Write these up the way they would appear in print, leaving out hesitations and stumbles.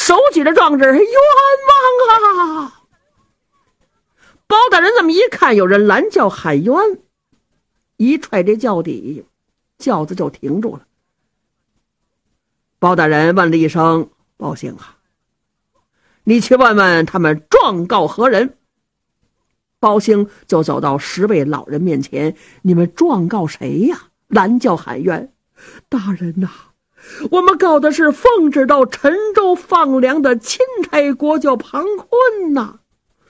手举着状纸，冤枉啊！包大人这么一看，有人拦轿喊冤，一踹这轿底，轿子就停住了。包大人问了一声：“包兴啊，你去问问他们状告何人？”包兴就走到10位老人面前：“你们状告谁呀？”拦轿喊冤：“大人呐，我们告的是奉旨到陈州放粮的钦差国舅庞坤呐！”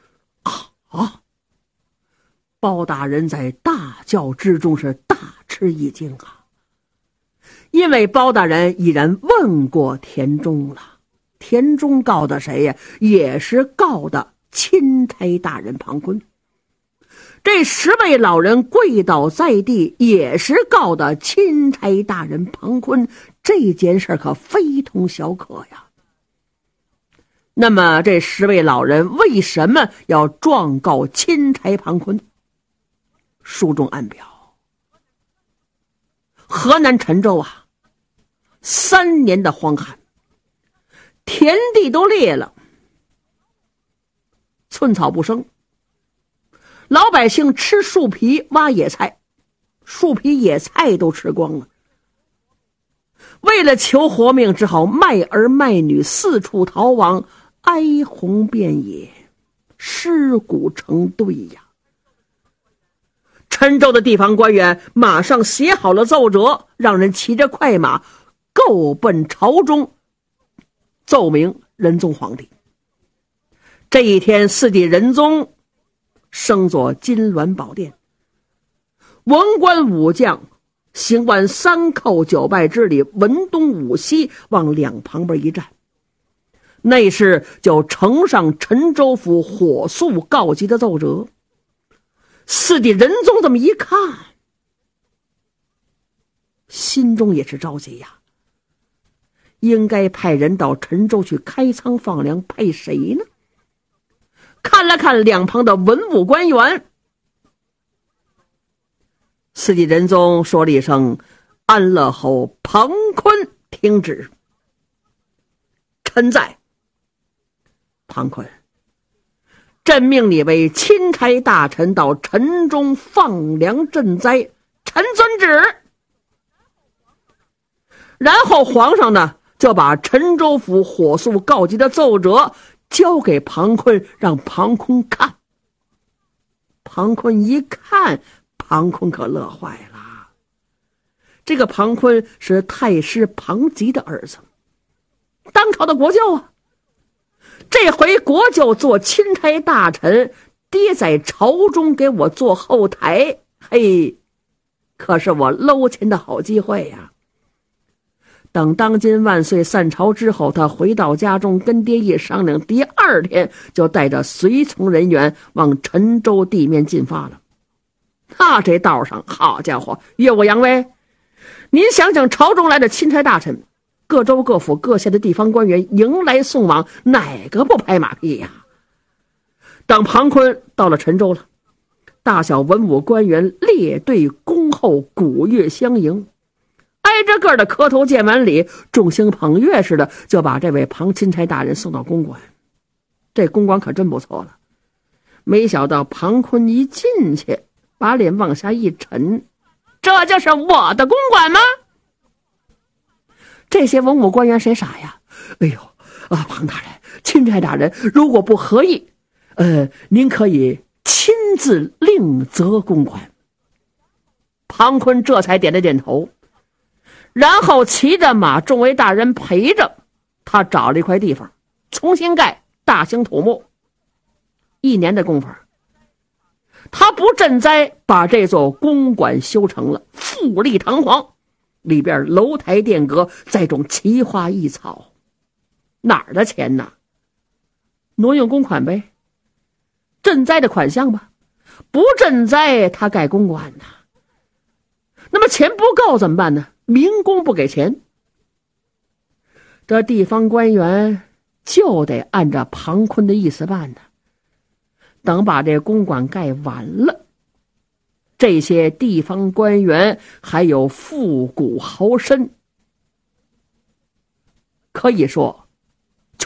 包大人在大叫之中是大吃一惊啊，因为包大人已然问过田中了，田中告的谁呀？也是告的钦差大人庞坤。这10位老人跪倒在地，也是告的钦差大人庞坤。这件事可非同小可呀。那么这10位老人为什么要状告钦差庞坤？书中暗表，河南陈州啊，3年的荒旱，田地都裂了，寸草不生，老百姓吃树皮挖野菜，树皮野菜都吃光了。为了求活命，只好卖儿卖女，四处逃亡，哀鸿遍野，尸骨成堆呀。陈州的地方官员马上写好了奏折，让人骑着快马够奔朝中，奏明仁宗皇帝。这一天，四弟仁宗升坐金銮宝殿，文官武将行完3叩9拜之礼，文东武西往两旁边一站，内侍就呈上陈州府火速告急的奏折。四弟仁宗这么一看，心中也是着急呀，应该派人到陈州去开仓放粮，派谁呢？看了看两旁的文武官员，四弟仁宗说了一声：“安乐侯庞坤听旨。”臣在。庞坤，朕命你为钦差大臣到陈中放粮赈灾，臣遵旨。然后皇上呢，就把陈州府火速告急的奏折交给庞坤，让庞坤看。庞坤一看，庞坤可乐坏了。这个庞坤是太师庞吉的儿子，当朝的国舅啊。这回国舅做钦差大臣，爹在朝中给我做后台，嘿，可是我搂钱的好机会呀。等当今万岁散朝之后，他回到家中跟爹一商量，第2天就带着随从人员往陈州地面进发了。那这道上，好家伙，岳我扬威！您想想，朝中来的钦差大臣，各州各府各县的地方官员迎来送往，哪个不拍马屁呀？等庞坤到了陈州了，大小文武官员列队恭候，鼓乐相迎，挨着个的磕头见完礼，众星捧月似的就把这位庞钦差大人送到公馆。这公馆可真不错了，没想到庞坤一进去，把脸往下一沉，这就是我的公馆吗？这些文武官员谁傻呀？哎呦庞大人、钦差大人，如果不合意，您可以亲自另择公馆。庞坤这才点了点头，然后骑着马，众位大人陪着他，找了一块地方重新盖，大兴土木。1年的功夫，他不赈灾，把这座公馆修成了，富丽堂皇，里边楼台殿阁，栽种奇花异草。哪儿的钱呢？挪用公款呗，赈灾的款项吧。不赈灾，他盖公馆呢。那么钱不够怎么办呢？民工不给钱，这地方官员就得按照庞坤的意思办呢。等把这公馆盖完了，这些地方官员还有富贾豪绅，可以说